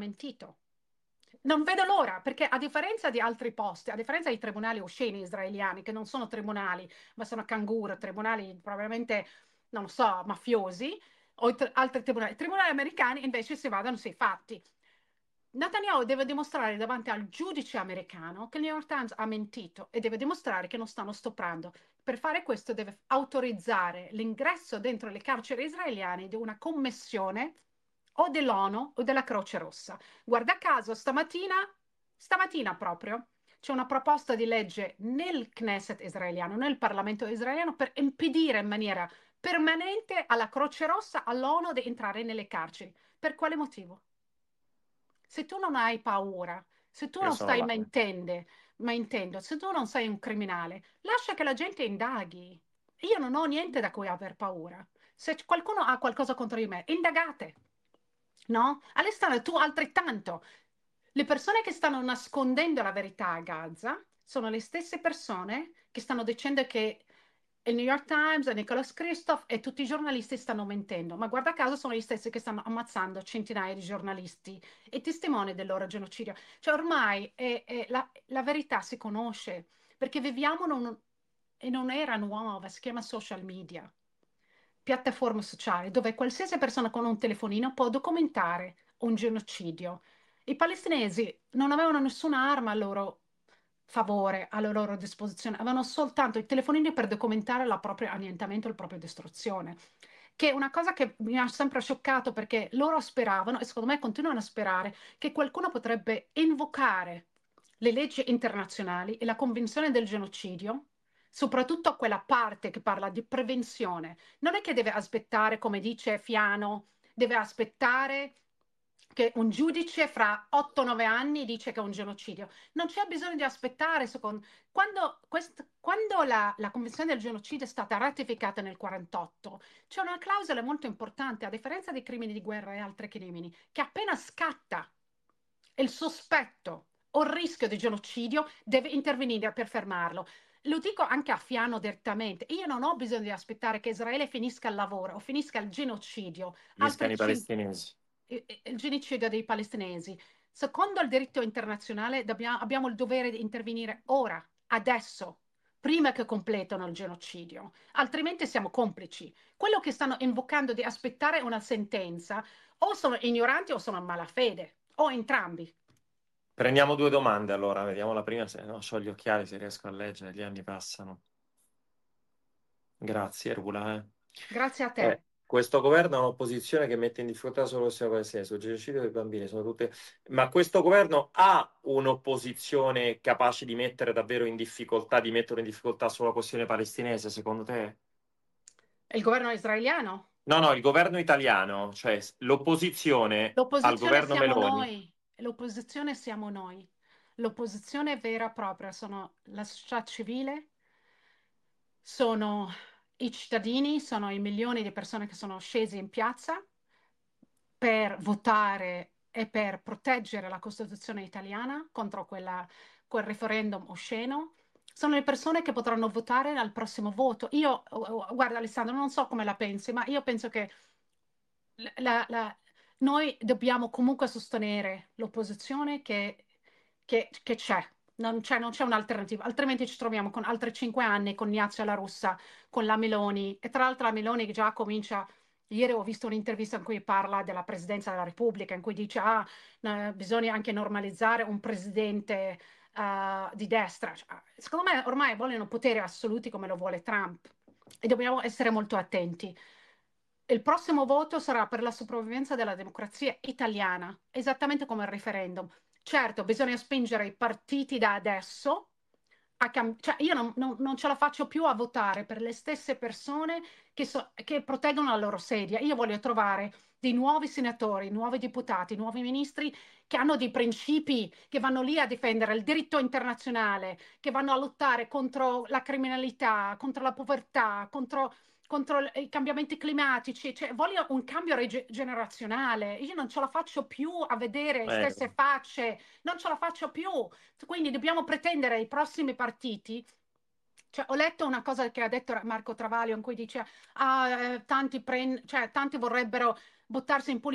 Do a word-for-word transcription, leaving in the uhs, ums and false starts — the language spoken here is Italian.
mentito. Non vedo l'ora, perché a differenza di altri posti, a differenza dei tribunali osceni israeliani, che non sono tribunali, ma sono canguro, tribunali probabilmente, non lo so, mafiosi, o i tr- altri tribunali, i tribunali americani invece si vadano sui fatti. Netanyahu deve dimostrare davanti al giudice americano che il New York Times ha mentito e deve dimostrare che non stanno stuprando. Per fare questo deve autorizzare l'ingresso dentro le carceri israeliane di una commissione o dell'ONU o della Croce Rossa. Guarda caso, stamattina, stamattina proprio, c'è una proposta di legge nel Knesset israeliano, nel Parlamento israeliano, per impedire in maniera permanente alla Croce Rossa, all'ONU, di entrare nelle carceri. Per quale motivo? Se tu non hai paura, se tu Io non sono stai là. mentendo, mentendo, se tu non sei un criminale, lascia che la gente indaghi. Io non ho niente da cui aver paura. Se c- qualcuno ha qualcosa contro di me, indagate. No? Alessandro, tu altrettanto. Le persone che stanno nascondendo la verità a Gaza sono le stesse persone che stanno dicendo che il New York Times, Nicholas Kristof e tutti i giornalisti stanno mentendo, ma guarda caso sono gli stessi che stanno ammazzando centinaia di giornalisti e testimoni del loro genocidio. Cioè ormai è- è- la, la verità si conosce perché viviamo in un- in un'era nuova, si chiama social media, piattaforme sociali, dove qualsiasi persona con un telefonino può documentare un genocidio. I palestinesi non avevano nessuna arma a loro favore, alla loro disposizione, avevano soltanto i telefonini per documentare il proprio annientamento, la propria distruzione, che è una cosa che mi ha sempre scioccato perché loro speravano, e secondo me continuano a sperare, che qualcuno potrebbe invocare le leggi internazionali e la Convenzione del genocidio, soprattutto quella parte che parla di prevenzione. Non è che deve aspettare, come dice Fiano, deve aspettare che un giudice fra otto nove anni dice che è un genocidio. Non c'è bisogno di aspettare. Secondo... Quando, quest- quando la, la Convenzione del genocidio è stata ratificata nel quarantotto, c'è una clausola molto importante, a differenza dei crimini di guerra e altri crimini, che appena scatta il sospetto o il rischio di genocidio deve intervenire per fermarlo. Lo dico anche a Fiano direttamente. Io non ho bisogno di aspettare che Israele finisca il lavoro o finisca il genocidio, altri Finiscano i cinque palestinesi. il il genocidio dei palestinesi. Secondo il diritto internazionale dobbiamo- abbiamo il dovere di intervenire ora, adesso, prima che completino il genocidio, altrimenti siamo complici. Quello che stanno invocando di aspettare una sentenza o sono ignoranti o sono a malafede, o entrambi. Prendiamo due domande allora, vediamo la prima, se no ho gli occhiali se riesco a leggere, gli anni passano. Grazie, Rula. Eh. Grazie a Eh, te. questo governo è un'opposizione che mette in difficoltà solo lo Stato palestinese, sul genocidio dei bambini, sono tutte... Ma questo governo ha un'opposizione capace di mettere davvero in difficoltà, di mettere in difficoltà solo la questione palestinese, secondo te? Il governo israeliano? No, no, il governo italiano, cioè s- l'opposizione al L'opposizione governo siamo Meloni. noi. L'opposizione siamo noi. L'opposizione vera e propria sono la società civile, sono i cittadini, sono i milioni di persone che sono scesi in piazza per votare e per proteggere la Costituzione italiana contro quella- quel referendum osceno. Sono le persone che potranno votare al prossimo voto. Io, oh, oh, guarda Alessandro, non so come la pensi, ma io penso che la- la- noi dobbiamo comunque sostenere l'opposizione che, che- che c'è. Non c'è, non c'è un'alternativa, altrimenti ci troviamo con altri cinque anni con Ignazio La Russa, con la Meloni. E tra l'altro la Meloni che già comincia. Ieri ho visto un'intervista in cui parla della Presidenza della Repubblica, in cui dice ah, eh, bisogna anche normalizzare un presidente eh, di destra. Cioè, secondo me ormai vogliono poteri assoluti come lo vuole Trump e dobbiamo essere molto attenti. Il prossimo voto sarà per la sopravvivenza della democrazia italiana, esattamente come il referendum. Certo, bisogna spingere i partiti da adesso a cambiare. Cioè, io non, non- non ce la faccio più a votare per le stesse persone che, so- che proteggono la loro sedia. Io voglio trovare dei nuovi senatori, nuovi deputati, nuovi ministri che hanno dei principi, che vanno lì a difendere il diritto internazionale, che vanno a lottare contro la criminalità, contro la povertà, contro, contro i cambiamenti climatici. Cioè, voglio un cambio rege- generazionale. Io non ce la faccio più a vedere Eh, stesse facce, non ce la faccio più. Quindi dobbiamo pretendere ai prossimi partiti. Cioè, ho letto una cosa che ha detto Marco Travaglio in cui dice ah, eh, tanti, pren- cioè, tanti vorrebbero buttarsi in politica